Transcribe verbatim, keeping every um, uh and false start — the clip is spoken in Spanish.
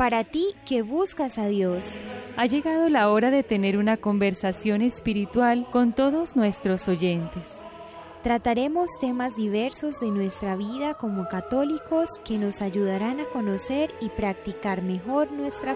Para ti que buscas a Dios, ha llegado la hora de tener una conversación espiritual con todos nuestros oyentes. Trataremos temas diversos de nuestra vida como católicos que nos ayudarán a conocer y practicar mejor nuestra